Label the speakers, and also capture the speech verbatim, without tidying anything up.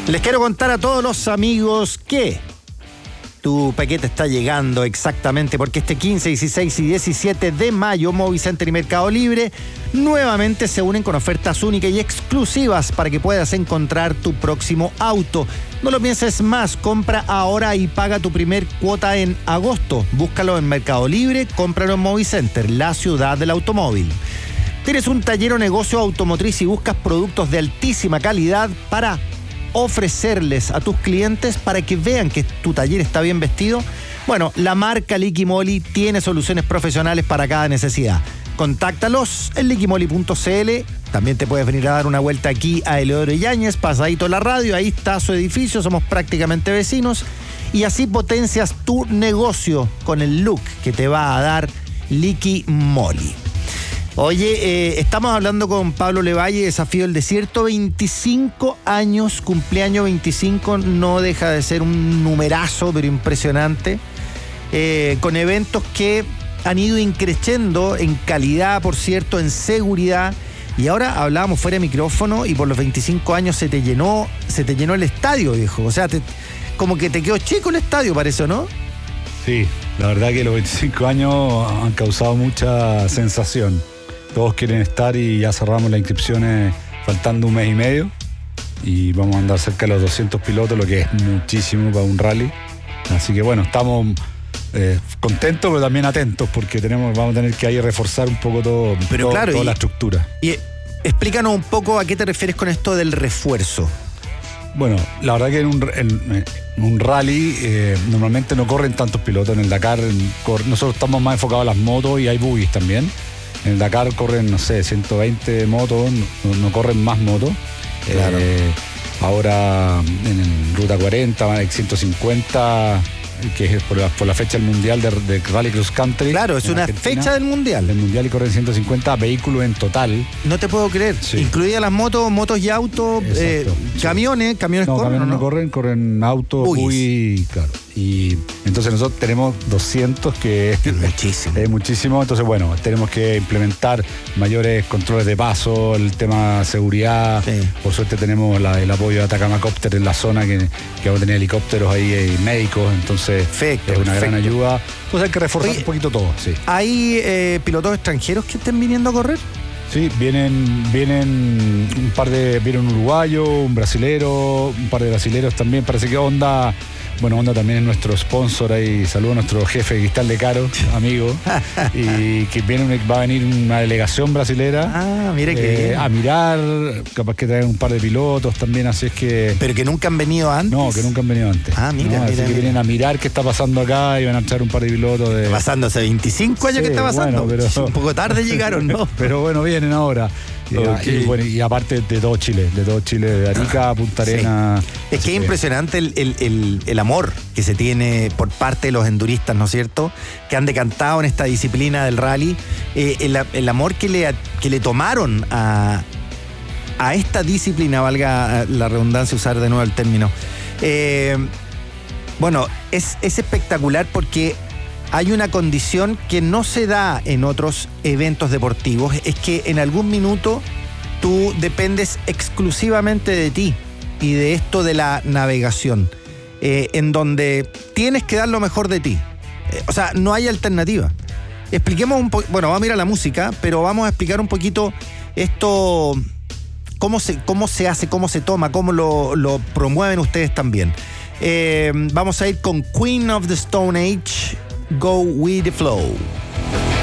Speaker 1: Les quiero contar a todos los amigos que tu paquete está llegando exactamente porque este quince, dieciséis y diecisiete de mayo Movicenter y Mercado Libre nuevamente se unen con ofertas únicas y exclusivas para que puedas encontrar tu próximo auto. No lo pienses más, compra ahora y paga tu primer cuota en agosto. Búscalo en Mercado Libre, cómpralo en Movicenter, la ciudad del automóvil. ¿Tienes un taller o negocio automotriz y buscas productos de altísima calidad para ofrecerles a tus clientes para que vean que tu taller está bien vestido? Bueno, la marca Liqui Moly tiene soluciones profesionales para cada necesidad. Contáctalos en liquimoli punto c l. También te puedes venir a dar una vuelta aquí a Eleodoro Yáñez, pasadito la radio, ahí está su edificio, somos prácticamente vecinos. Y así potencias tu negocio con el look que te va a dar Liqui Moly. Oye, eh, estamos hablando con Pablo Levalle, Desafío del Desierto, veinticinco años, cumpleaños veinticinco, no deja de ser un numerazo, pero impresionante, eh, con eventos que han ido increciendo en calidad, por cierto, en seguridad, y ahora hablábamos fuera de micrófono y por los veinticinco años se te llenó, se te llenó el estadio, viejo, o sea, te, como que te quedó chico el estadio, parece, ¿no?
Speaker 2: Sí, la verdad que los veinticinco años han causado mucha sensación. Todos quieren estar y ya cerramos las inscripciones faltando un mes y medio y vamos a andar cerca de los doscientos pilotos, lo que es muchísimo para un rally. Así que bueno, estamos eh, contentos pero también atentos porque tenemos, vamos a tener que ahí reforzar un poco todo,
Speaker 1: pero
Speaker 2: todo,
Speaker 1: claro,
Speaker 2: toda
Speaker 1: y,
Speaker 2: la estructura.
Speaker 1: Y explícanos un poco a qué te refieres con esto del refuerzo.
Speaker 2: Bueno, la verdad que en un, en, en un rally eh, normalmente no corren tantos pilotos. En el Dakar en, cor, nosotros estamos más enfocados a las motos y hay buggies también. En el Dakar corren, no sé, ciento veinte motos, no, no corren más motos.
Speaker 1: Claro.
Speaker 2: Eh, ahora en Ruta cuarenta hay ciento cincuenta, que es por la, por la fecha del Mundial de, de Rally Cross Country.
Speaker 1: Claro, es una
Speaker 2: Argentina,
Speaker 1: fecha del Mundial.
Speaker 2: Del Mundial y corren ciento cincuenta vehículos en total.
Speaker 1: No te puedo creer.
Speaker 2: Sí.
Speaker 1: Incluidas las motos, motos y autos, eh, sí. camiones, camiones
Speaker 2: no,
Speaker 1: corren.
Speaker 2: Camiones
Speaker 1: no,
Speaker 2: no corren, corren autos, buggy, claro. Y entonces nosotros tenemos doscientos, que es
Speaker 1: muchísimo.
Speaker 2: Es muchísimo. Entonces, bueno, tenemos que implementar mayores controles de paso, el tema de seguridad. Sí. Por suerte tenemos la, el apoyo de Atacama Copter en la zona, que, que vamos a tener helicópteros ahí y médicos. Entonces,
Speaker 1: perfecto,
Speaker 2: es una
Speaker 1: perfecto.
Speaker 2: gran ayuda. Entonces hay que reforzar Oye, un poquito todo. Sí.
Speaker 1: ¿Hay eh, pilotos extranjeros que estén viniendo a correr?
Speaker 2: Sí, vienen, vienen un par de, viene un uruguayo, un brasilero, un par de brasileros también. Parece que Honda, bueno, Honda también es nuestro sponsor ahí. Saludo a nuestro jefe Cristal de Caro, amigo. Y que viene, va a venir una delegación brasilera.
Speaker 1: Ah, mire
Speaker 2: eh,
Speaker 1: que
Speaker 2: a mirar, capaz que traen un par de pilotos también, así es que.
Speaker 1: Pero que nunca han venido antes.
Speaker 2: No, que nunca han venido antes.
Speaker 1: Ah, mira,
Speaker 2: no,
Speaker 1: mira.
Speaker 2: Así
Speaker 1: mira.
Speaker 2: que vienen a mirar qué está pasando acá y van a traer un par de pilotos de.
Speaker 1: Está pasando hace veinticinco años
Speaker 2: sí,
Speaker 1: que está pasando.
Speaker 2: Bueno, pero...
Speaker 1: un poco tarde llegaron, ¿no?
Speaker 2: Pero bueno, vienen ahora. Okay. Y, bueno, y aparte de todo Chile, de todo Chile, de Arica a Punta Arenas.
Speaker 1: Sí. Es que es impresionante el, el, el, el amor que se tiene por parte de los enduristas, ¿no es cierto? Que han decantado en esta disciplina del rally. Eh, el, el amor que le, que le tomaron a, a esta disciplina, valga la redundancia usar de nuevo el término. Eh, bueno, es, es espectacular porque hay una condición que no se da en otros eventos deportivos, es que en algún minuto tú dependes exclusivamente de ti y de esto de la navegación, eh, en donde tienes que dar lo mejor de ti. Eh, o sea, no hay alternativa. Expliquemos un poco, bueno, vamos a ir a la música, pero vamos a explicar un poquito esto, cómo se, cómo se hace, cómo se toma, cómo lo, lo promueven ustedes también. Eh, vamos a ir con Queen of the Stone Age, Go With The Flow.